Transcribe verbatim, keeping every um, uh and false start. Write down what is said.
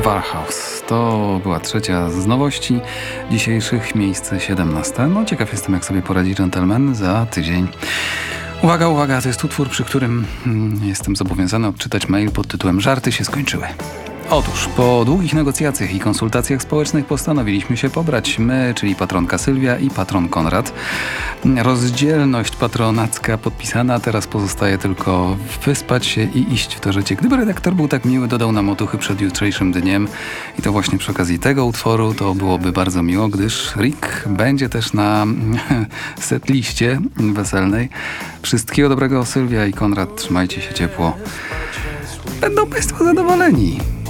Warhouse. To była trzecia z nowości dzisiejszych, miejsce siedemnaste. No ciekaw jestem, jak sobie poradzi Gentleman za tydzień. Uwaga, uwaga, to jest utwór, przy którym hmm, jestem zobowiązany odczytać mail pod tytułem Żarty się skończyły. Otóż po długich negocjacjach i konsultacjach społecznych postanowiliśmy się pobrać my, czyli patronka Sylwia i patron Konrad. Rozdzielność patronacka podpisana, teraz pozostaje tylko wyspać się i iść w to życie. Gdyby redaktor był tak miły, dodał nam otuchy przed jutrzejszym dniem i to właśnie przy okazji tego utworu, to byłoby bardzo miło, gdyż Rick będzie też na setliście weselnej. Wszystkiego dobrego, Sylwia i Konrad, trzymajcie się ciepło. Będą Państwo zadowoleni.